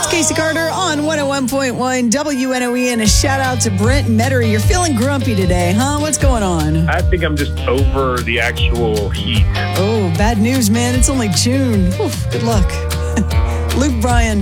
Casey Carter on 101.1 WNOE, and a shout out to Brent Mettery. You're feeling grumpy today, huh? What's going on? I think I'm just over the actual heat. Oh, bad news, man. It's only June. Oof, good luck. Luke Bryan.